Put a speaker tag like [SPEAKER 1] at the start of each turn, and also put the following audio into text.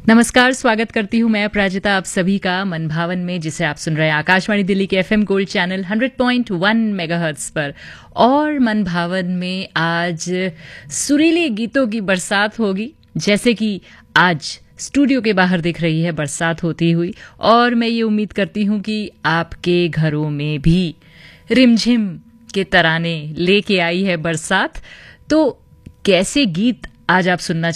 [SPEAKER 1] नमस्कार, स्वागत करती हूँ मैं अपराजिता आप सभी का मन भावन में, जिसे आप सुन रहे हैं आकाशवाणी दिल्ली के एफएम गोल्ड चैनल 100.1 मेगाहर्ट्ज पर। और मन भावन में आज सुरीले गीतों की बरसात होगी, जैसे कि आज स्टूडियो के बाहर दिख रही है बरसात होती हुई। और मैं ये उम्मीद करती हूँ कि आपके घरों में भी रिमझिम के तराने लेके आई है बरसात। तो कैसे गीत आज आप सुनना